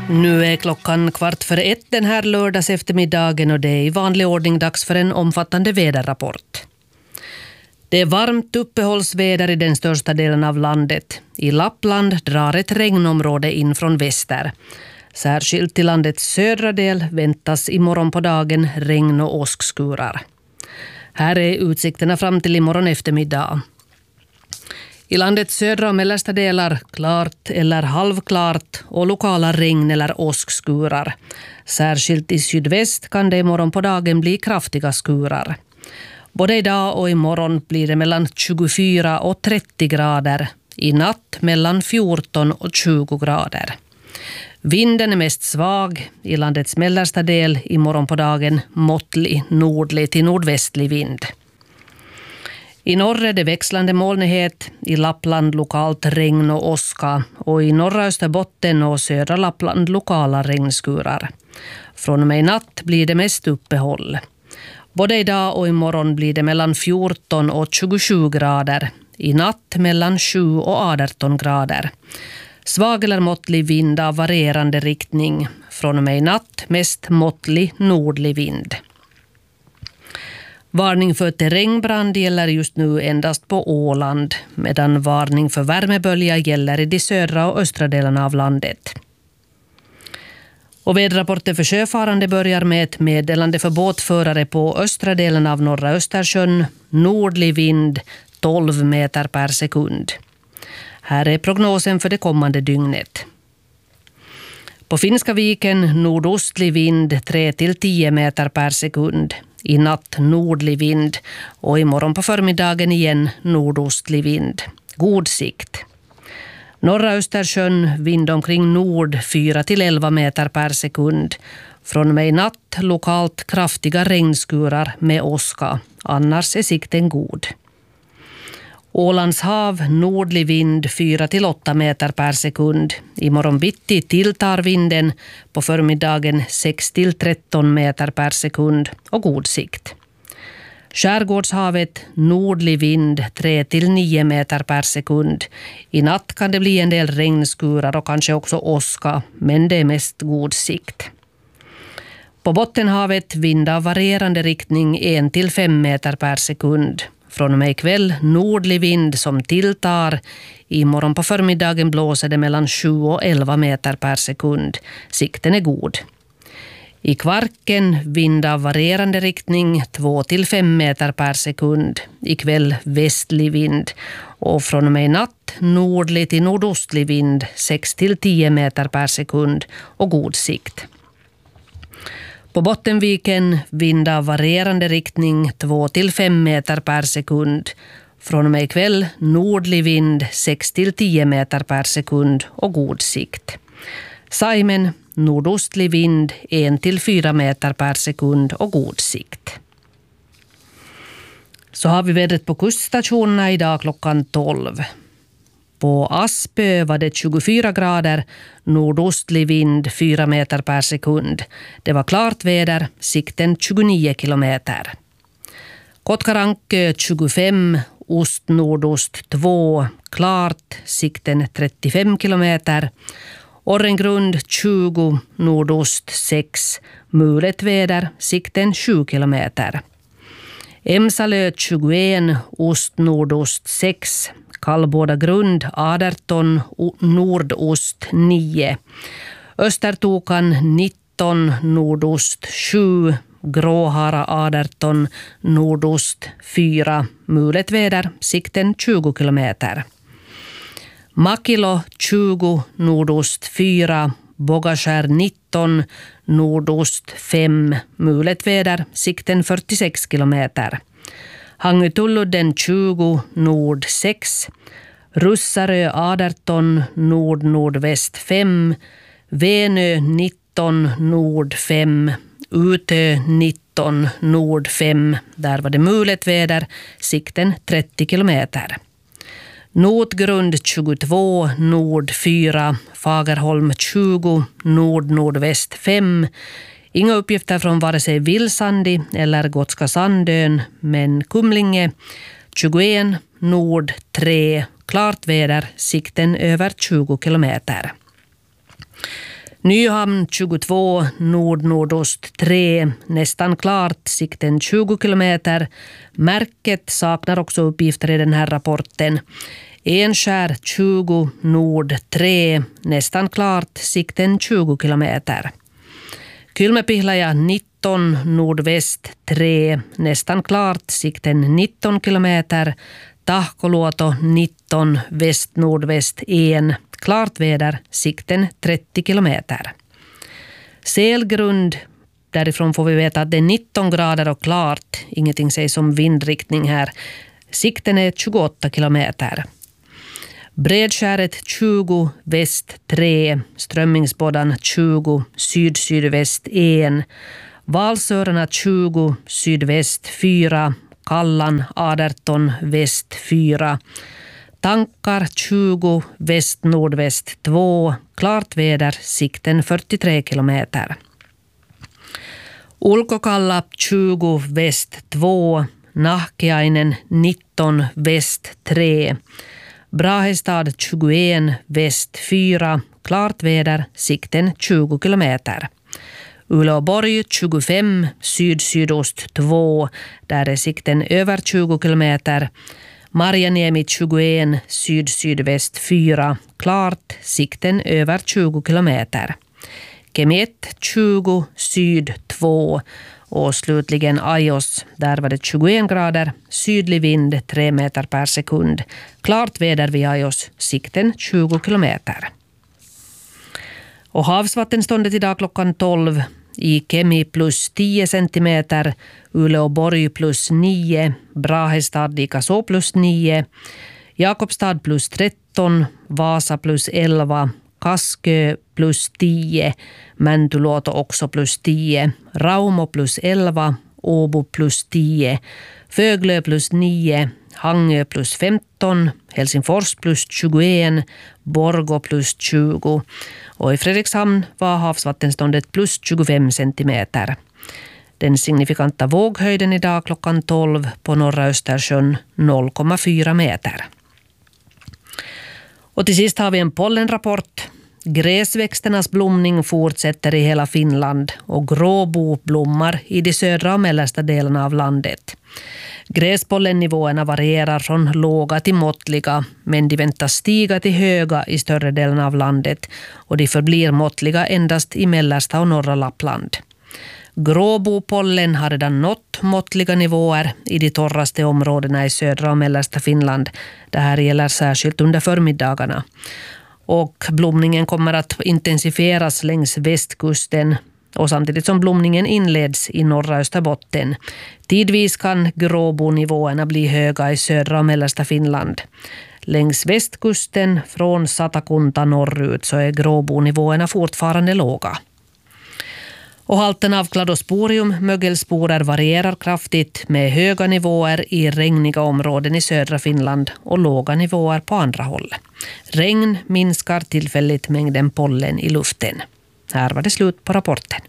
Nu är klockan 1:15 den här lördags eftermiddagen och det är i vanlig ordning dags för en omfattande väderrapport. Det är varmt uppehållsväder i den största delen av landet. I Lappland drar ett regnområde in från väster. Särskilt i landets södra del väntas imorgon på dagen regn och åskskurar. Här är utsikterna fram till imorgon eftermiddag. I landets södra och mellersta delar klart eller halvklart och lokala regn- eller åskskurar. Särskilt i sydväst kan det imorgon på dagen bli kraftiga skurar. Både idag och imorgon blir det mellan 24 och 30 grader. I natt mellan 14 och 20 grader. Vinden är mest svag. I landets mellersta del imorgon på dagen måttlig nordlig till nordvästlig vind. I norr är det växlande molnighet, i Lappland lokalt regn och åska och i norra Österbotten och södra Lappland lokala regnskurar. Från och med i natt blir det mest uppehåll. Både idag och imorgon blir det mellan 14 och 27 grader. I natt mellan 7 och 18 grader. Svag eller måttlig vind av varierande riktning. Från och med i natt mest måttlig nordlig vind. Varning för terrängbrand gäller just nu endast på Åland, medan varning för värmebölja gäller i de södra och östra delarna av landet. Och väderrapporten för sjöfarande börjar med ett meddelande för båtförare på östra delen av norra Östersjön. Nordlig vind 12 meter per sekund. Här är prognosen för det kommande dygnet. På Finska viken nordostlig vind 3-10 meter per sekund. I natt nordlig vind och imorgon på förmiddagen igen nordostlig vind. God sikt. Norra Östersjön vind omkring nord 4-11 meter per sekund. Från och med i natt lokalt kraftiga regnskurar med åska. Annars är sikten god. Ålands hav nordlig vind 4-8 meter per sekund. Imorgon bitti tilltar vinden på förmiddagen 6-13 meter per sekund och god sikt. Skärgårdshavet nordlig vind 3-9 meter per sekund. I natt kan det bli en del regnskurar och kanske också åska, men det är mest god sikt. På Bottenhavet vind av varierande riktning 1-5 meter per sekund. Från och med ikväll nordlig vind som tilltar. Imorgon på förmiddagen blåser det mellan 7 och 11 meter per sekund. Sikten är god. I Kvarken vind av varierande riktning 2-5 meter per sekund. Ikväll västlig vind. Och från och med i natt nordlig till nordostlig vind 6-10 meter per sekund och god sikt. På Bottenviken vind av varierande riktning 2-5 meter per sekund. Från och med ikväll nordlig vind 6-10 meter per sekund och god sikt. Saimen nordostlig vind 1-4 meter per sekund och god sikt. Så har vi vädret på kuststationerna idag klockan 12. På Aspö var det 24 grader, nordostlig vind 4 meter per sekund. Det var klart väder, sikten 29 kilometer. Kotkarankö 25, ost-nordost 2, klart, sikten 35 kilometer. Orrengrund 20, nordost 6, mulet väder, sikten 7 kilometer. Emsalö 21, ost-nordost 6, Kallbåda grund 18, nordost 9. Östertokan 19, nordost 7, Gråhara 18, nordost 4, mulet väder, sikten 20 kilometer. Makilo 20, nordost 4, Bogaskär 19, nordost 5, mulet väder, sikten 46 kilometer. Hangutuludden 20, nord 6, Russarö 18, nord-nordväst 5, Venö 19, nord 5, Utö 19, nord 5, där var det mulet väder, sikten 30 kilometer. Notgrund 22, nord 4, Fagerholm 20, nord-nordväst 5. Inga uppgifter från vare sig Vilsandi eller Gotska Sandön, men Kumlinge 21, nord 3, klart väder, sikten över 20 kilometer. Nyhamn 22, nord-nordost 3, nästan klart, sikten 20 kilometer. Märket saknar också uppgifter i den här rapporten. Enskär 20, nord 3, nästan klart, sikten 20 kilometer. Kylmäpihlaja 19, nordväst 3, nästan klart, sikten 19 kilometer. Tahkoluoto 19, väst-nordväst 1, klart väder, sikten 30 kilometer. Selgrund, därifrån får vi veta att det är 19 grader och klart, ingenting sägs om vindriktning här. Sikten är 28 kilometer. Bredskäret 20, väst 3, Strömmingsboddan 20, syd-sydväst 1, Valsörarna 20, sydväst 4, Kallan 18, väst 4, Tankar 20, väst-nordväst 2, klart väder, sikten 43 kilometer. Ulkokalla 20, väst 2, Nahkiainen 19, väst 3, Brahestad 21, väst 4, klart väder, sikten 20 kilometer. Uleåborg 25, syd-sydost 2, där är sikten över 20 kilometer. Marjaniemi 21, syd-sydväst 4, klart, sikten över 20 kilometer. Kemi 1, 20, syd 2 och slutligen Ajos, där var det 21 grader, sydlig vind 3 meter per sekund. Klart väder vid Ajos, sikten 20 kilometer. Och havsvattenståndet idag klockan 12, i Kemi plus 10 centimeter, Uleåborg plus 9, Brahestad likaså plus 9, Jakobstad plus 13, Vasa plus 11, Kaskö plus 10, Mäntyluoto också plus 10, Raumo plus 11, Åbo plus 10, Föglö plus 9, Hangö plus 15, Helsingfors plus 21, Borgå plus 20 och i Fredrikshamn var havsvattenståndet plus 25 centimeter. Den signifikanta våghöjden idag klockan 12 på norra Östersjön 0,4 meter. Och till sist har vi en pollenrapport. Gräsväxternas blomning fortsätter i hela Finland och gråbo blommar i de södra och mellersta delarna av landet. Gräspollennivåerna varierar från låga till måttliga, men de väntas stiga till höga i större delen av landet och de förblir måttliga endast i mellersta och norra Lappland. Gråbopollen har redan nått måttliga nivåer i de torraste områdena i södra och mellersta Finland. Det här gäller särskilt under förmiddagarna. Och blomningen kommer att intensifieras längs västkusten och samtidigt som blomningen inleds i norra Österbotten. Tidvis kan gråbonivåerna bli höga i södra och mellersta Finland. Längs västkusten från Satakunta norrut så är gråbonivåerna fortfarande låga. Och halten av kladosporium, mögelsporer, varierar kraftigt med höga nivåer i regniga områden i södra Finland och låga nivåer på andra håll. Regn minskar tillfälligt mängden pollen i luften. Här var det slut på rapporten.